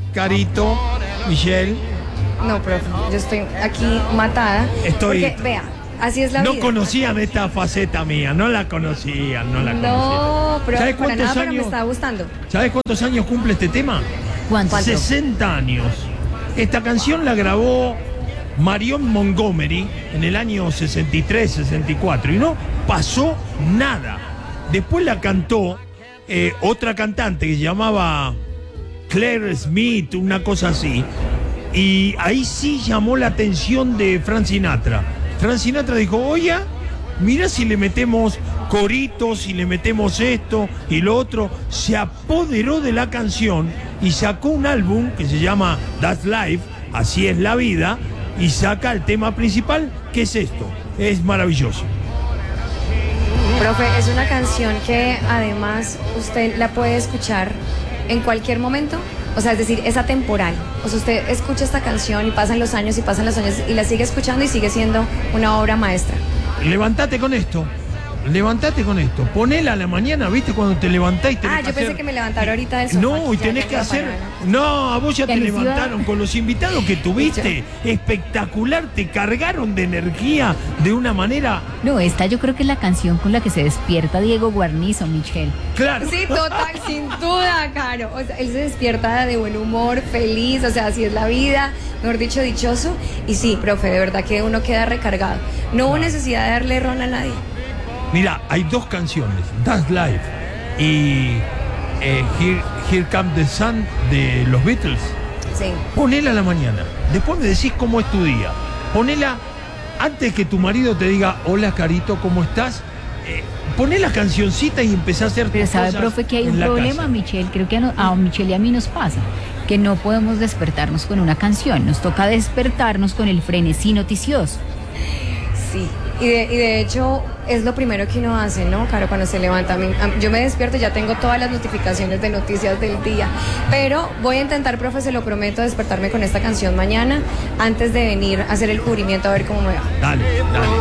Carito, Michelle. No, profe, yo estoy aquí matada. Porque, vea, así es la vida. No conocían esta faceta mía, no la conocían. No, pero ¿Sabes para nada, cuántos pero me años? está gustando. ¿Sabes cuántos años cumple este tema? ¿Cuánto? 60 años. Esta canción la grabó Marion Montgomery en el año 63, 64 y no pasó nada. Después la cantó otra cantante que se llamaba Claire Smith, una cosa así. Y ahí sí llamó la atención de Frank Sinatra. Frank Sinatra dijo, oye, mira si le metemos coritos, si le metemos esto y lo otro. Se apoderó de la canción y sacó un álbum que se llama That's Life, Así es la vida, y saca el tema principal, que es esto. Es maravilloso. Profe, es una canción que además usted la puede escuchar en cualquier momento. O sea, es decir, es atemporal. O sea, usted escucha esta canción y pasan los años y la sigue escuchando y sigue siendo una obra maestra. Levántate con esto. Ponela a la mañana, ¿viste? Cuando te levantás y tenés yo pensé que me levantara ahorita del sofá. No, y tenés que hacer... No, a vos ya te levantaron con los invitados que tuviste. Espectacular, te cargaron de energía de una manera... No, esta yo creo que es la canción con la que se despierta Diego Guarnizo, Michelle. Claro. Sí, total, sin duda, Caro. O sea, él se despierta de buen humor, feliz, o sea, así es la vida, mejor dicho, dichoso. Y sí, profe, de verdad que uno queda recargado. No hubo necesidad de darle ron a nadie. Mira, hay dos canciones, That's Life y Here Comes the Sun de los Beatles. Sí. Ponela a la mañana, después me decís cómo es tu día. Ponela antes que tu marido te diga, hola Carito, ¿cómo estás? Poné la cancioncita y empezá a hacer tus Pero sabe, cosas profe, que hay un en la problema, casa. Michelle. Creo que a Michelle y a mí nos pasa que no podemos despertarnos con una canción. Nos toca despertarnos con el frenesí noticioso. Sí. Y de hecho es lo primero que uno hace, ¿no? Claro, cuando se levanta. Yo me despierto y ya tengo todas las notificaciones de noticias del día. Pero voy a intentar, profe, se lo prometo, despertarme con esta canción mañana antes de venir a hacer el cubrimiento a ver cómo me va. Dale.